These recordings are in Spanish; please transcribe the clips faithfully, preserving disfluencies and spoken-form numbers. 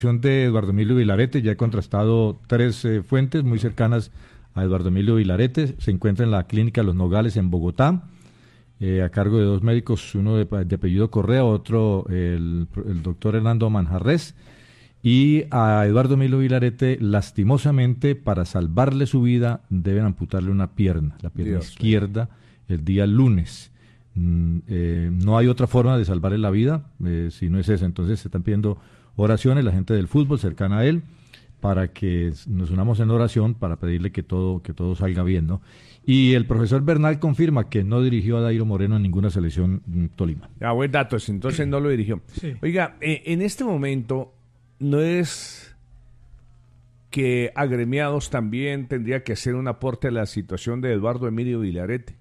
de Eduardo Emilio Vilarete. Ya he contrastado tres eh, fuentes muy cercanas a Eduardo Emilio Vilarete. Se encuentra en la clínica Los Nogales en Bogotá, eh, a cargo de dos médicos, uno de, de apellido Correa, otro el, el doctor Hernando Manjarres. Y a Eduardo Emilio Vilarete, lastimosamente, para salvarle su vida, deben amputarle una pierna, la pierna Dios izquierda, mío. El día lunes. Mm, eh, no hay otra forma de salvarle la vida, eh, si no es esa. Entonces se están pidiendo oraciones, la gente del fútbol cercana a él, para que nos unamos en oración para pedirle que todo que todo salga bien, ¿no? Y el profesor Bernal confirma que no dirigió a Dairo Moreno en ninguna selección mm, Tolima. Ah, buen dato, entonces no lo dirigió. Sí. Oiga, eh, en este momento no es que Agremiados también tendría que hacer un aporte a la situación de Eduardo Emilio Vilarete.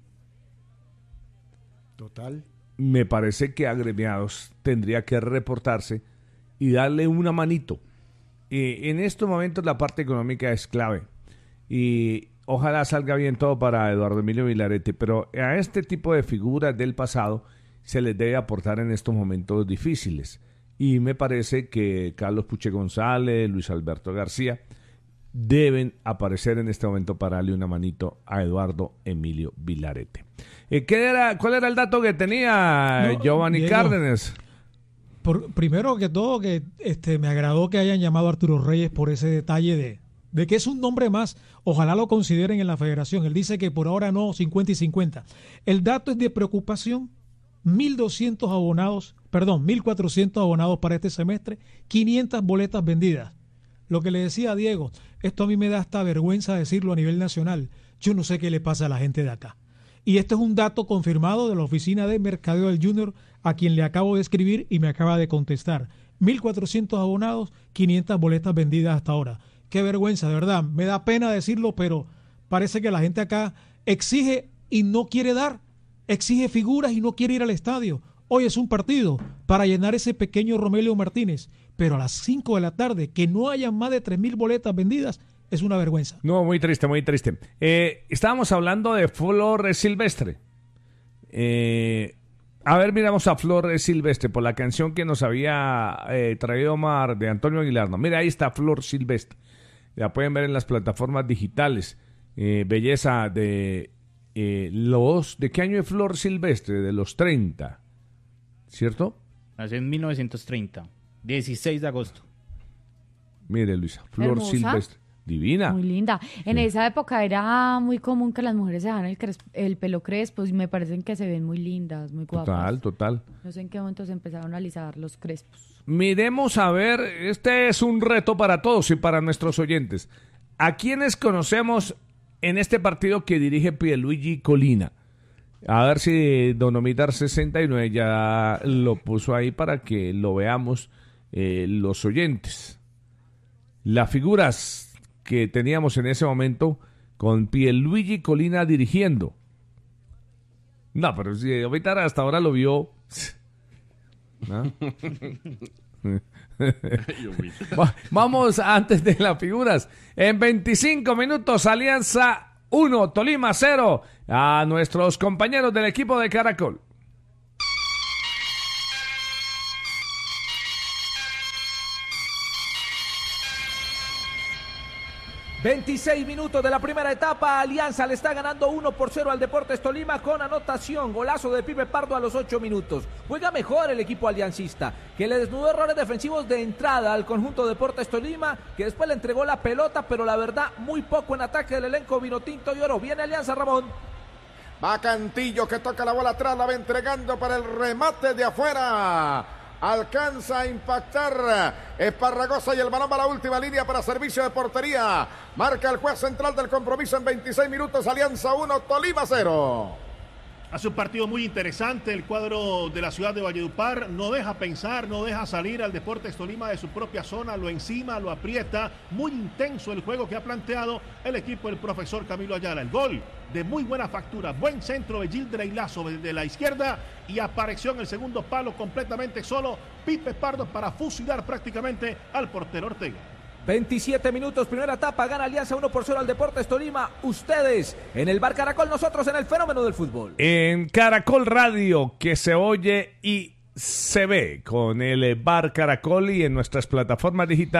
Total. Me parece que Agremiados tendría que reportarse y darle una manito. Y en estos momentos la parte económica es clave. Y ojalá salga bien todo para Eduardo Emilio Vilarete, pero a este tipo de figuras del pasado se les debe aportar en estos momentos difíciles. Y me parece que Carlos Puche González, Luis Alberto García deben aparecer en este momento para darle una manito a Eduardo Emilio Vilarete. Eh, ¿qué era, ¿Cuál era el dato que tenía no, Giovanni Diego. Cárdenas? Por, primero que todo, que este me agradó que hayan llamado a Arturo Reyes por ese detalle de, de que es un nombre más. Ojalá lo consideren en la federación. Él dice que por ahora no, cincuenta y cincuenta. El dato es de preocupación. mil doscientos abonados, perdón, mil cuatrocientos abonados para este semestre, quinientas boletas vendidas. Lo que le decía a Diego, esto a mí me da hasta vergüenza decirlo a nivel nacional. Yo no sé qué le pasa a la gente de acá. Y este es un dato confirmado de la oficina de mercadeo del Junior, a quien le acabo de escribir y me acaba de contestar. mil cuatrocientos abonados, quinientas boletas vendidas hasta ahora. Qué vergüenza, de verdad. Me da pena decirlo, pero parece que la gente acá exige y no quiere dar. Exige figuras y no quiere ir al estadio. Hoy es un partido para llenar ese pequeño Romelio Martínez, pero a las cinco de la tarde que no haya más de tres mil boletas vendidas es una vergüenza. No, muy triste, muy triste. Eh, estábamos hablando de Flor Silvestre. Eh, a ver, miramos a Flor Silvestre por la canción que nos había eh, traído Omar de Antonio Aguilar. No, mira, ahí está Flor Silvestre. La pueden ver en las plataformas digitales. Eh, belleza de eh, los... ¿De qué año es Flor Silvestre? De los treinta, ¿cierto? Nació en mil novecientos treinta, dieciséis de agosto. Mire, Luisa, Flor Hermosa. Silvestre. Divina. Muy linda. En sí. esa época era muy común que las mujeres se dejaran el, cres- el pelo crespo y me parecen que se ven muy lindas, muy guapas. Total, total. No sé en qué momento se empezaron a alisar los crespos. Miremos a ver, este es un reto para todos y para nuestros oyentes. ¿A quiénes conocemos en este partido que dirige Pierluigi Colina? A ver si Don Omitar sesenta y nueve ya lo puso ahí para que lo veamos eh, los oyentes. Las figuras que teníamos en ese momento con Pierluigi Colina dirigiendo. No, pero si Omitar hasta ahora lo vio... ¿no? Va, vamos antes de las figuras. En veinticinco minutos, Alianza uno, Tolima cero. A nuestros compañeros del equipo de Caracol. veintiséis minutos de la primera etapa, Alianza le está ganando uno por cero al Deportes Tolima con anotación, golazo de Pipe Pardo a los ocho minutos. Juega mejor el equipo aliancista, que le desnudó errores defensivos de entrada al conjunto Deportes Tolima, que después le entregó la pelota, pero la verdad muy poco en ataque del elenco vinotinto y oro. Viene Alianza, Ramón. Va Cantillo que toca la bola atrás, la va entregando para el remate de afuera. Alcanza a impactar Esparragosa y el balón va a la última línea para servicio de portería. Marca el juez central del compromiso en veintiséis minutos. Alianza uno, Tolima cero. Hace un partido muy interesante el cuadro de la ciudad de Valledupar, no deja pensar, no deja salir al Deportes Tolima de su propia zona, lo encima, lo aprieta, muy intenso el juego que ha planteado el equipo del profesor Camilo Ayala. El gol de muy buena factura, buen centro de Gildrey Lazo desde la izquierda y apareció en el segundo palo completamente solo Pipe Pardo para fusilar prácticamente al portero Ortega. veintisiete minutos, primera etapa, gana Alianza uno por cero al Deportes Tolima. Ustedes en el Bar Caracol, nosotros en el Fenómeno del Fútbol. En Caracol Radio, que se oye y se ve con el Bar Caracol y en nuestras plataformas digitales.